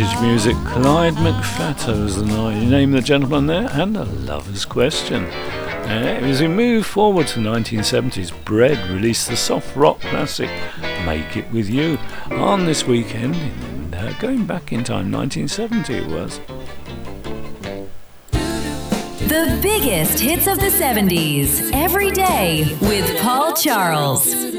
vintage music. Clyde McFadden was the name of the gentleman there, and A Lover's Question. As we move forward to the 1970s, Bread released the soft rock classic Make It With You on this weekend, going back in time, 1970 it was. The biggest hits of the 70s, every day with Paul Charles.